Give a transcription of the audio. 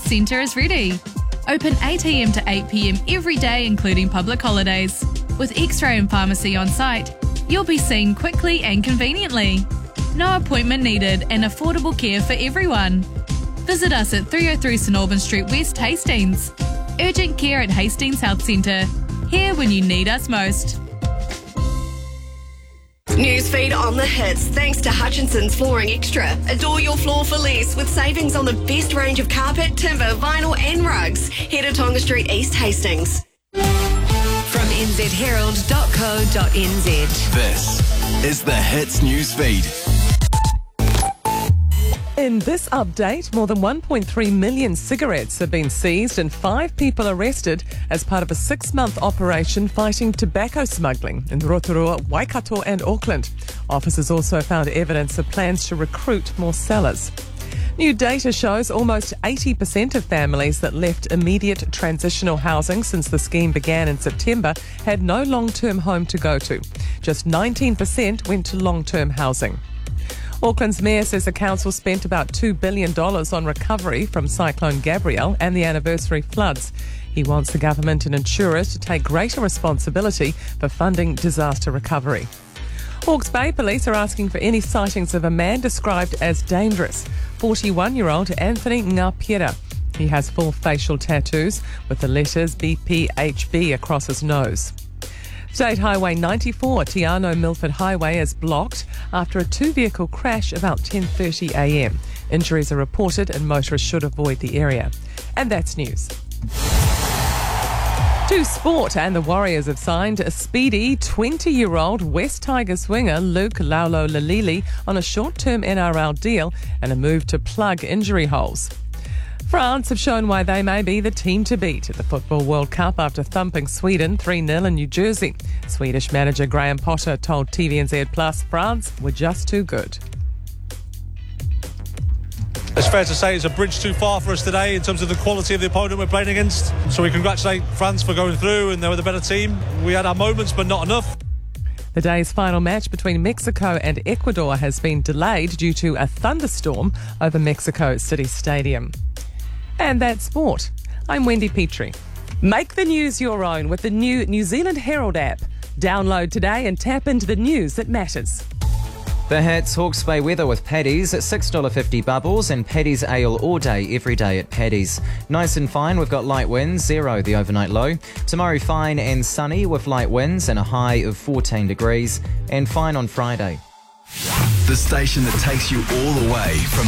Centre is ready. Open 8 a.m. to 8 p.m. every day, including public holidays. With X-ray and pharmacy on site, you'll be seen quickly and conveniently. No appointment needed and affordable care for everyone. Visit us at 303 St Albans Street West, Hastings. Urgent care at Hastings Health Centre. Here when you need us most. Newsfeed on the hits, thanks to Hutchinson's Flooring Extra. Adore your floor for less with savings on the best range of carpet, timber, vinyl and rugs. Head to Tonga Street East, Hastings. From nzherald.co.nz. This is the Hits Newsfeed. In this update, more than 1.3 million cigarettes have been seized and 5 people arrested as part of a 6-month operation fighting tobacco smuggling in Rotorua, Waikato and Auckland. Officers also found evidence of plans to recruit more sellers. New data shows almost 80% of families that left immediate transitional housing since the scheme began in September had no long-term home to go to. Just 19% went to long-term housing. Auckland's mayor says the council spent about $2 billion on recovery from Cyclone Gabrielle and the anniversary floods. He wants the government and insurers to take greater responsibility for funding disaster recovery. Hawke's Bay Police are asking for any sightings of a man described as dangerous, 41-year-old Anthony Ngapira. He has full facial tattoos with the letters BPHB across his nose. State Highway 94, Tiano Milford Highway, is blocked after a 2-vehicle crash about 10:30 a.m. Injuries are reported and motorists should avoid the area. And that's news. To sport, and the Warriors have signed a speedy 20-year-old West Tigers winger Luke Laulo Lalili on a short-term NRL deal and a move to plug injury holes. France have shown why they may be the team to beat at the Football World Cup after thumping Sweden 3-0 in New Jersey. Swedish manager Graham Potter told TVNZ Plus France were just too good. It's fair to say it's a bridge too far for us today in terms of the quality of the opponent we're playing against. So we congratulate France for going through, and they were the better team. We had our moments, but not enough. The day's final match between Mexico and Ecuador has been delayed due to a thunderstorm over Mexico City Stadium. And that's sport. I'm Wendy Petrie. Make the news your own with the new New Zealand Herald app. Download today and tap into the news that matters. The Hits Hawke's Bay weather with Paddy's at $6.50 bubbles and Paddy's ale all day, every day at Paddy's. Nice and fine, we've got light winds, 0 the overnight low. Tomorrow fine and sunny with light winds and a high of 14 degrees. And fine on Friday. The station that takes you all the way from